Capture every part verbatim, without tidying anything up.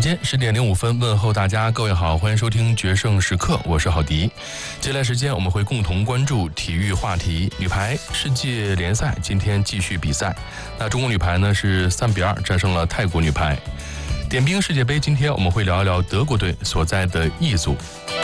间十点零五分，问候大家，各位好，欢迎收听决胜时刻，我是郝迪。接下来时间我们会共同关注体育话题。女排世界联赛今天继续比赛，那中国女排呢是三比二战胜了泰国女排。点兵世界杯，今天我们会聊一聊德国队所在的 E 组。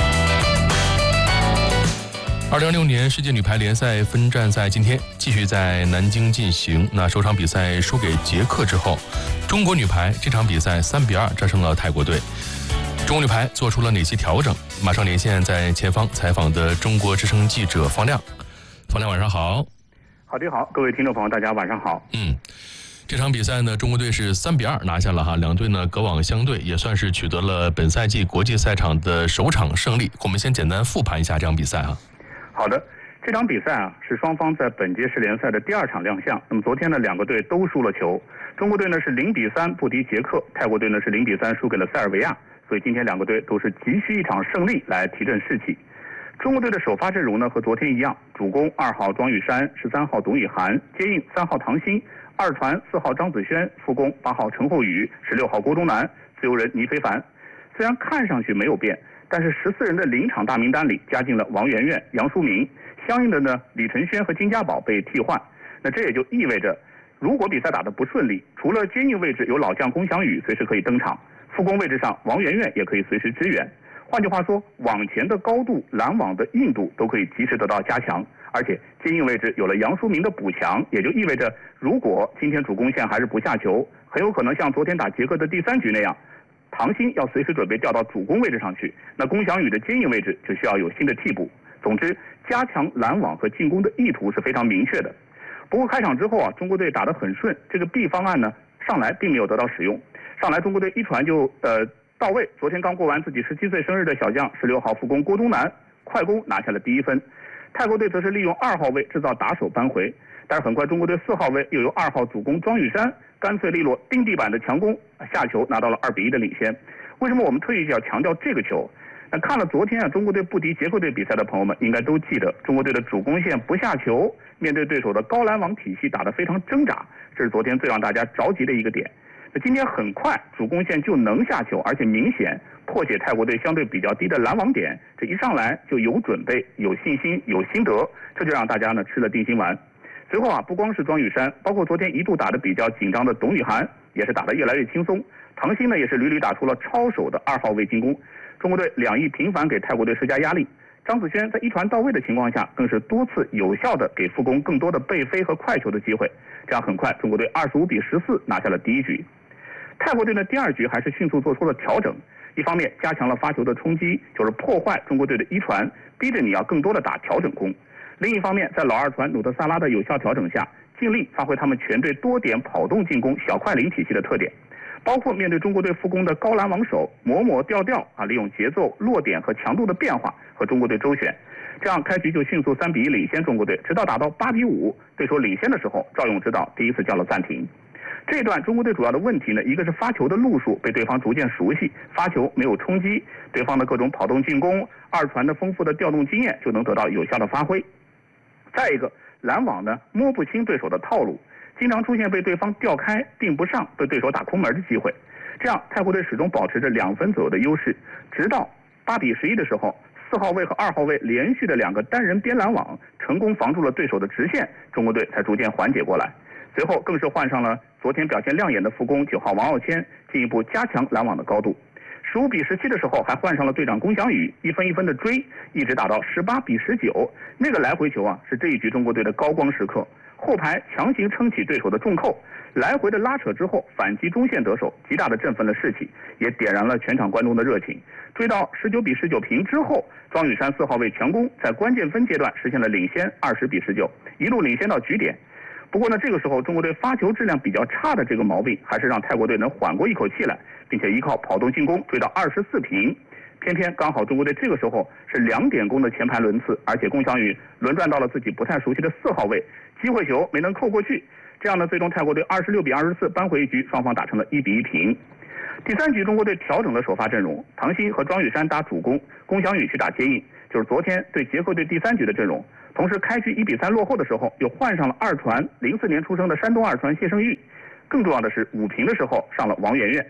二零二六年世界女排联赛分站赛今天继续在南京进行。那首场比赛输给捷克之后，中国女排这场比赛三比二战胜了泰国队。中国女排做出了哪些调整？马上连线在前方采访的中国之声记者方亮。方亮，晚上好。 好的，好，各位听众朋友，大家晚上好。 嗯，这场比赛呢，中国队是三比二拿下了哈，两队呢隔网相对，也算是取得了本赛季国际赛场的首场胜利。我们先简单复盘一下这场比赛哈。 好的，这场比赛啊是双方在本届世联赛的第二场亮相。那么昨天呢，两个队都输了球。中国队呢是零比三不敌捷克，泰国队呢是零比三输给了塞尔维亚。所以今天两个队都是急需一场胜利来提振士气。中国队的首发阵容呢和昨天一样，主攻二号庄宇珊，十三号董雨涵，接应三号唐鑫，二传四号张子萱，副攻八号陈厚宇，十六号郭冬楠，自由人倪非凡。虽然看上去没有变，但是十四人的临场大名单里加进了王媛媛、杨淑明，相应的呢，李承轩和金家宝被替换。那这也就意味着，如果比赛打得不顺利，除了接应位置有老将龚翔宇随时可以登场，副攻位置上王媛媛也可以随时支援。换句话说，网前的高度、拦网的硬度都可以及时得到加强，而且接应位置有了杨淑明的补强，也就意味着，如果今天主攻线还是不下球，很有可能像昨天打捷克的第三局那样，唐鑫要随时准备调到主攻位置上去，那龚翔宇的接应位置就需要有新的替补。总之，加强拦网和进攻的意图是非常明确的。不过开场之后啊，中国队打得很顺，这个 B 方案呢上来并没有得到使用。上来中国队一传就呃到位，昨天刚过完自己十七岁生日的小将十六号副攻郭冬楠快攻拿下了第一分。泰国队则是利用二号位制造打手扳回，但是很快中国队四号位又由二号主攻庄宇珊干脆利落钉地板的强攻下球拿到了二比一的领先。为什么我们特意要强调这个球？那看了昨天啊中国队不敌捷克队比赛的朋友们应该都记得，中国队的主攻线不下球，面对对手的高拦网体系打得非常挣扎，这是昨天最让大家着急的一个点。那今天很快主攻线就能下球，而且明显破解泰国队相对比较低的拦网点，这一上来就有准备、有信心、有心得，这就让大家呢吃了定心丸。随后啊，不光是庄宇珊，包括昨天一度打得比较紧张的董雨涵，也是打得越来越轻松。唐鑫呢也是屡屡打出了超手的二号位进攻。中国队两翼频繁给泰国队施加压力。张子萱在一传到位的情况下，更是多次有效地给副攻更多的背飞和快球的机会。这样很快，中国队二十五比十四拿下了第一局。泰国队的第二局还是迅速做出了调整，一方面加强了发球的冲击，就是破坏中国队的一传，逼着你要更多的打调整攻。另一方面，在老二传努德萨拉的有效调整下，尽力发挥他们全队多点跑动进攻小快灵体系的特点，包括面对中国队副攻的高拦网手磨磨调调啊，利用节奏、落点和强度的变化和中国队周旋，这样开局就迅速三比一领先中国队，直到打到八比五，对手领先的时候，赵勇指导第一次叫了暂停。这一段中国队主要的问题呢，一个是发球的路数被对方逐渐熟悉，发球没有冲击，对方的各种跑动进攻、二传的丰富的调动经验就能得到有效的发挥。再一个，拦网呢摸不清对手的套路，经常出现被对方调开、定不上、被对手打空门的机会。这样泰国队始终保持着两分左右的优势，直到八比十一的时候，四号位和二号位连续的两个单人边拦网成功防住了对手的直线，中国队才逐渐缓解过来。随后更是换上了昨天表现亮眼的副攻九号王傲谦，进一步加强拦网的高度。十五比十七的时候还换上了队长龚翔宇，一分一分的追，一直打到十八比十九。那个来回球啊，是这一局中国队的高光时刻。后排强行撑起对手的重扣，来回的拉扯之后反击中线得手，极大的振奋了士气，也点燃了全场观众的热情。追到十九比十九平之后，庄宇珊四号位强攻，在关键分阶段实现了领先二十比十九，一路领先到局点。不过呢，这个时候中国队发球质量比较差的这个毛病，还是让泰国队能缓过一口气来，并且依靠跑动进攻追到二十四平。偏偏刚好中国队这个时候是两点攻的前排轮次，而且龚翔宇轮转到了自己不太熟悉的四号位，机会球没能扣过去。这样呢，最终泰国队二十六比二十四扳回一局，双方打成了一比一平。第三局中国队调整了首发阵容，唐鑫和庄宇珊打主攻，龚翔宇去打接应，就是昨天对捷克队第三局的阵容。同时开局一比三落后的时候，又换上了二传零四年出生的山东二传谢胜玉。更重要的是五平的时候上了王媛媛。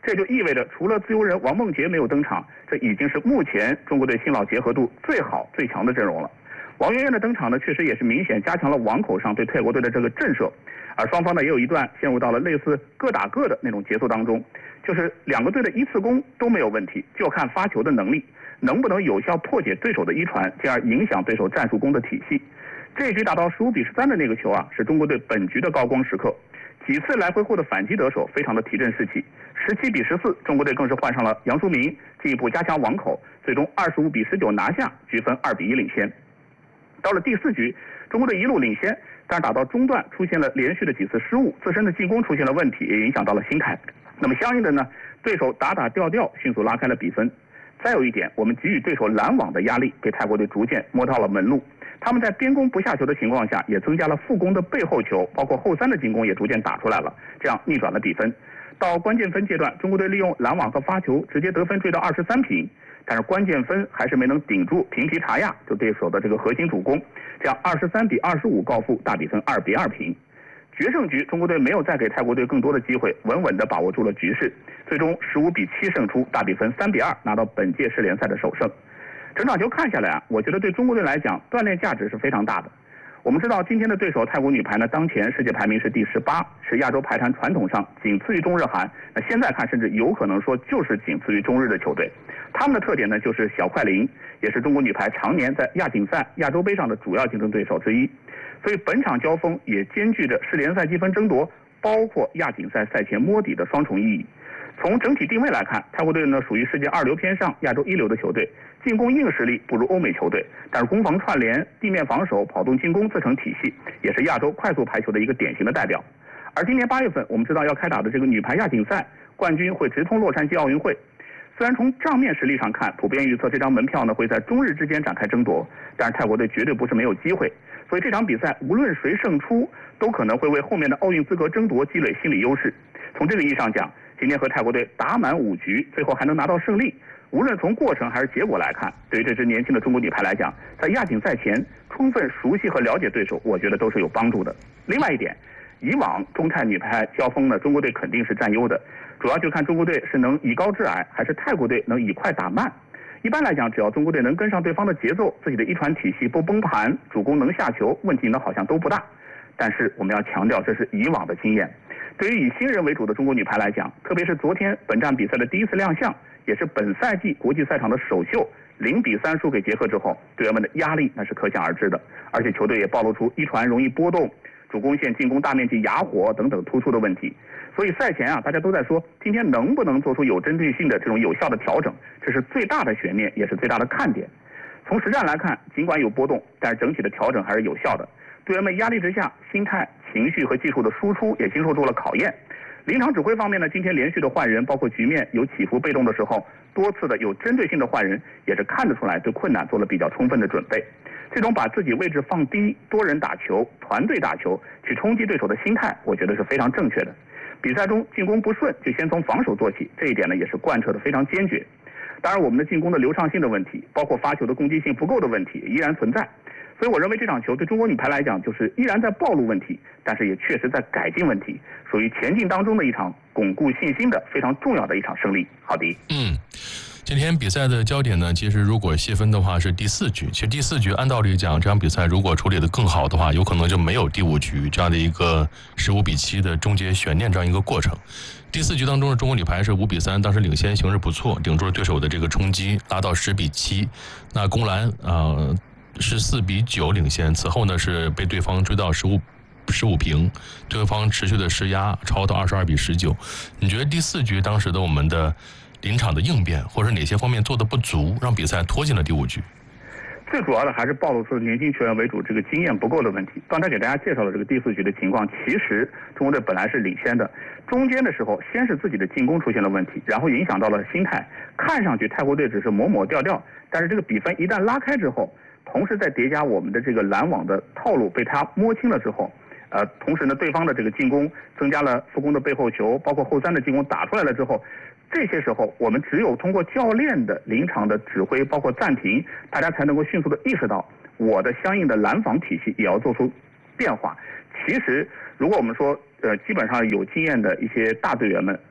这就意味着除了自由人王梦洁没有登场，这已经是目前中国队新老结合度最好最强的阵容了。王媛媛的登场呢，确实也是明显加强了网口上对泰国队的这个震慑，而双方呢也有一段陷入到了类似各打各的那种节奏当中，就是两个队的一次攻都没有问题，就看发球的能力能不能有效破解对手的一传，进而影响对手战术攻的体系。这一局打到十五比十三的那个球啊，是中国队本局的高光时刻，几次来回后的反击得手非常的提振士气。十七比十四，中国队更是换上了杨淑明，进一步加强网口，最终二十五比十九拿下，局分二比一领先。到了第四局，中国队一路领先，但是打到中段出现了连续的几次失误，自身的进攻出现了问题，也影响到了心态。那么相应的呢，对手打打吊吊，迅速拉开了比分。再有一点，我们给予对手拦网的压力，被泰国队逐渐摸到了门路。他们在边攻不下球的情况下，也增加了副攻的背后球，包括后三的进攻也逐渐打出来了，这样逆转了比分。到关键分阶段，中国队利用拦网和发球直接得分追到二十三平，但是关键分还是没能顶住平皮查亚就对手的这个核心主攻，这样二十三比二十五告负，大比分二比二平。决胜局，中国队没有再给泰国队更多的机会，稳稳地把握住了局势，最终十五比七胜出，大比分三比二拿到本届世联赛的首胜。整场球看下来啊，我觉得对中国队来讲锻炼价值是非常大的。我们知道今天的对手泰国女排呢，当前世界排名是第十八，是亚洲排坛传统上仅次于中日韩，那现在看甚至有可能说就是仅次于中日的球队。他们的特点呢就是小快灵，也是中国女排常年在亚锦赛、亚洲杯上的主要竞争对手之一。所以本场交锋也兼具着世联赛积分争夺，包括亚锦赛赛前摸底的双重意义。从整体定位来看，泰国队呢属于世界二流偏上、亚洲一流的球队，进攻硬实力不如欧美球队，但是攻防串联、地面防守、跑动进攻自成体系，也是亚洲快速排球的一个典型的代表。而今年八月份，我们知道要开打的这个女排亚锦赛冠军会直通洛杉矶奥运会。虽然从账面实力上看，普遍预测这张门票呢会在中日之间展开争夺，但是泰国队绝对不是没有机会。所以这场比赛无论谁胜出，都可能会为后面的奥运资格争夺积累心理优势。从这个意义上讲，今天和泰国队打满五局，最后还能拿到胜利，无论从过程还是结果来看，对于这支年轻的中国女排来讲，在亚锦赛前充分熟悉和了解对手，我觉得都是有帮助的。另外一点，以往中泰女排交锋呢，中国队肯定是占优的，主要就看中国队是能以高制矮，还是泰国队能以快打慢。一般来讲，只要中国队能跟上对方的节奏，自己的一传体系不崩盘，主攻能下球，问题呢好像都不大。但是我们要强调，这是以往的经验。对于以新人为主的中国女排来讲，特别是昨天本站比赛的第一次亮相，也是本赛季国际赛场的首秀，零比三输给捷克之后，队员们的压力那是可想而知的。而且球队也暴露出一传容易波动、主攻线进攻大面积哑火等等突出的问题。所以赛前啊，大家都在说今天能不能做出有针对性的这种有效的调整，这是最大的悬念，也是最大的看点。从实战来看，尽管有波动，但是整体的调整还是有效的。队员们压力之下，心态、情绪和技术的输出也经受住了考验。临场指挥方面呢，今天连续的换人，包括局面有起伏被动的时候，多次的有针对性的换人，也是看得出来对困难做了比较充分的准备。这种把自己位置放低，多人打球、团队打球，去冲击对手的心态，我觉得是非常正确的。比赛中进攻不顺，就先从防守做起，这一点呢也是贯彻的非常坚决。当然，我们的进攻的流畅性的问题，包括发球的攻击性不够的问题，依然存在。所以我认为这场球对中国女排来讲，就是依然在暴露问题，但是也确实在改进问题，属于前进当中的一场巩固信心的非常重要的一场胜利。好的， 嗯。今天比赛的焦点呢，其实如果细分的话是第四局。其实第四局按道理讲，这场比赛如果处理得更好的话，有可能就没有第五局这样的一个十五比七的终结悬念这样一个过程。第四局当中的中国女排是五比三，当时领先形势不错，顶住了对手的这个冲击，拉到十比七。那公篮呃是四比九领先，此后呢是被对方追到十五。十五平，对方持续的施压，超到二十二比十九。你觉得第四局当时的我们的临场的应变，或者哪些方面做的不足，让比赛拖进了第五局？ 最主要的还是暴露出年轻球员为主这个经验不够的问题。刚才给大家介绍了这个第四局的情况，其实中国队本来是领先的，中间的时候先是自己的进攻出现了问题，然后影响到了心态。看上去泰国队只是抹抹掉掉，但是这个比分一旦拉开之后，同时再叠加我们的这个拦网的套路被他摸清了之后，呃，同时呢，对方的这个进攻增加了副攻的背后球，包括后三的进攻打出来了之后，这些时候我们只有通过教练的临场的指挥，包括暂停，大家才能够迅速的意识到我的相应的拦防体系也要做出变化。其实，如果我们说呃，基本上有经验的一些大队员们，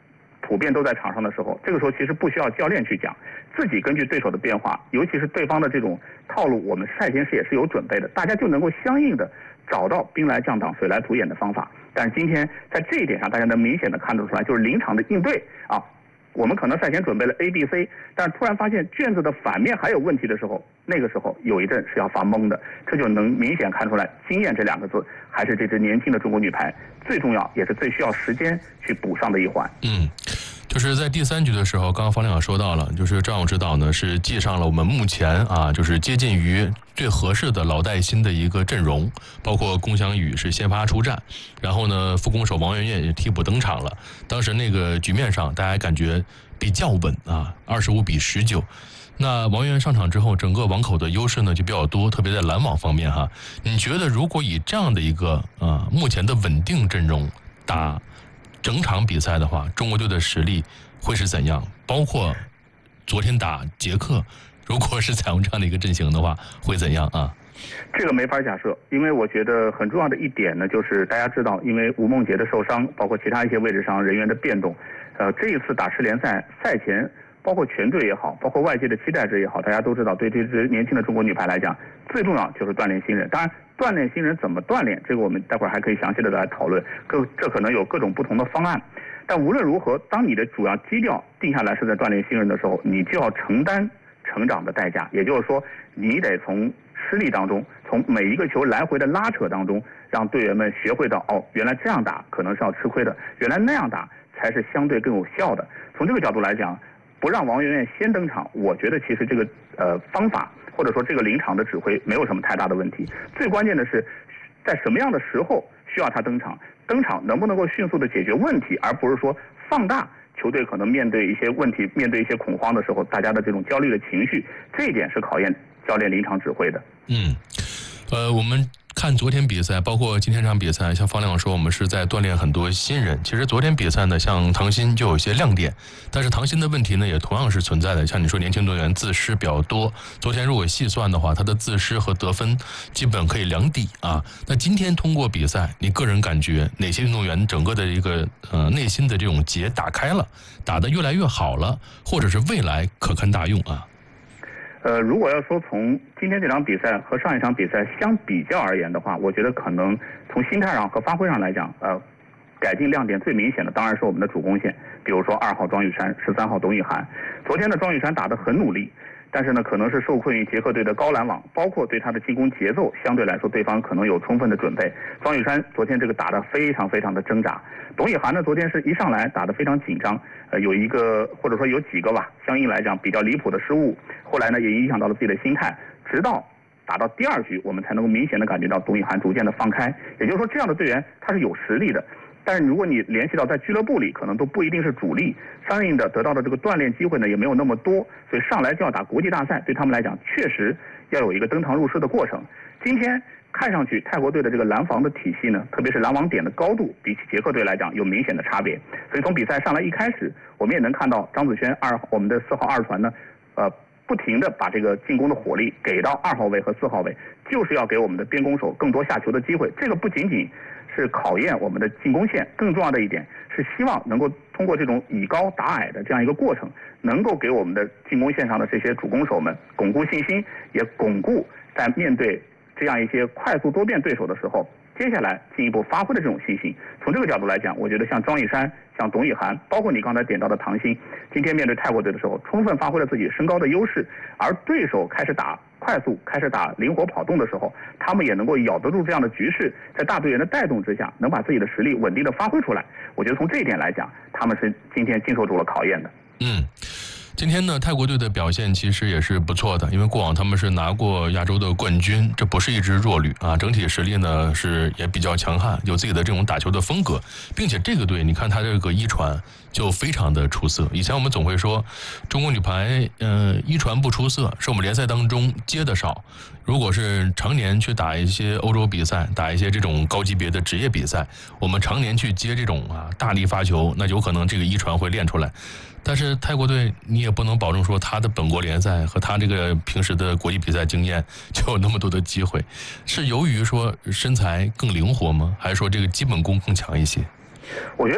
普遍都在场上的时候，这个时候其实不需要教练去讲，自己根据对手的变化，尤其是对方的这种套路，我们赛前是也是有准备的，大家就能够相应的找到兵来将挡，水来土掩的方法。但是今天在这一点上，大家能明显的看得出来，就是临场的应对啊。我们可能赛前准备了 A、B、C， 但突然发现卷子的反面还有问题的时候，那个时候有一阵是要发懵的，这就能明显看出来，经验这两个字还是这支年轻的中国女排最重要，也是最需要时间去补上的一环。 嗯。就是在第三局的时候，刚刚方亮说到了，就是张勇指导呢是记上了我们目前啊，就是接近于最合适的老带新的一个阵容，包括龚翔宇是先发出战，然后呢副攻手王媛媛也替补登场了。当时那个局面上，大家感觉比较稳啊，二十五比十九。那王媛媛上场之后，整个网口的优势呢就比较多，特别在拦网方面哈。你觉得如果以这样的一个啊目前的稳定阵容打整场比赛的话，中国队的实力会是怎样？包括昨天打捷克，如果是采用这样的一个阵型的话，会怎样啊？ 这个没法假设，因为我觉得很重要的一点呢，就是大家知道，因为吴梦洁的受伤，包括其他一些位置上人员的变动，呃，这一次打世联赛赛前，包括全队也好，包括外界的期待值也好，大家都知道，对这支年轻的中国女排来讲，最重要就是锻炼新人。当然，锻炼新人怎么锻炼，这个我们待会儿还可以详细的来讨论，各这可能有各种不同的方案。但无论如何，当你的主要基调定下来是在锻炼新人的时候，你就要承担成长的代价，也就是说，你得从失利当中，从每一个球来回的拉扯当中，让队员们学会到哦，原来这样打可能是要吃亏的，原来那样打才是相对更有效的。从这个角度来讲，不让王媛媛先登场，我觉得其实这个呃方法或者说这个临场的指挥没有什么太大的问题。最关键的是，在什么样的时候需要她登场，登场能不能够迅速的解决问题，而不是说放大球队可能面对一些问题、面对一些恐慌的时候，大家的这种焦虑的情绪，这一点是考验教练临场指挥的。 嗯，呃，我们看昨天比赛，包括今天这场比赛，像方亮说，我们是在锻炼很多新人。其实昨天比赛呢，像唐鑫就有些亮点，但是唐鑫的问题呢，也同样是存在的。像你说，年轻队员自失比较多。昨天如果细算的话，他的自失和得分基本可以两抵啊。那今天通过比赛，你个人感觉哪些运动员整个的一个呃内心的这种结打开了，打得越来越好了，或者是未来可堪大用啊？ 呃，如果要说从今天这场比赛和上一场比赛相比较而言的话，我觉得可能从心态上和发挥上来讲，呃，改进亮点最明显的当然是我们的主攻线，比如说二号庄玉珊、十三号董雨涵。昨天的庄玉珊打得很努力，但是呢，可能是受困于捷克队的高拦网，包括对他的进攻节奏相对来说，对方可能有充分的准备。庄玉珊昨天这个打得非常非常的挣扎，董雨涵呢，昨天是一上来打得非常紧张，呃，有一个或者说有几个吧，相应来讲比较离谱的失误，后来呢也影响到了自己的心态，直到打到第二局，我们才能够明显的感觉到董雨涵逐渐的放开。也就是说，这样的队员他是有实力的。但是如果你联系到在俱乐部里，可能都不一定是主力，相应的得到的这个锻炼机会呢也没有那么多，所以上来就要打国际大赛，对他们来讲确实要有一个登堂入室的过程。今天看上去泰国队的这个拦防的体系呢，特别是拦网点的高度，比起捷克队来讲有明显的差别。所以从比赛上来一开始，我们也能看到张子萱二我们的四号二传呢，呃。不停地把这个进攻的火力给到二号位和四号位，就是要给我们的边攻手更多下球的机会。这个不仅仅是考验我们的进攻线，更重要的一点是希望能够通过这种以高打矮的这样一个过程，能够给我们的进攻线上的这些主攻手们巩固信心，也巩固在面对这样一些快速多变对手的时候，接下来进一步发挥的这种信心。从这个角度来讲，我觉得像庄玉珊、像董雨涵，包括你刚才点到的唐鑫，今天面对泰国队的时候，充分发挥了自己身高的优势，而对手开始打快速、开始打灵活跑动的时候，他们也能够咬得住这样的局势，在大队员的带动之下，能把自己的实力稳定的发挥出来。我觉得从这一点来讲，他们是今天经受住了考验的。 嗯。今天呢，泰国队的表现其实也是不错的，因为过往他们是拿过亚洲的冠军，这不是一支弱旅啊，整体实力呢是也比较强悍，有自己的这种打球的风格，并且这个队你看他这个一传就非常的出色。以前我们总会说中国女排呃一传不出色，是我们联赛当中接的少。如果是常年去打一些欧洲比赛，打一些这种高级别的职业比赛，我们常年去接这种啊大力发球，那有可能这个一传会练出来。但是泰国队你也不能保证说他的本国联赛和他这个平时的国际比赛经验就有那么多的机会，是由于说身材更灵活吗？还是说这个基本功更强一些？ 我觉得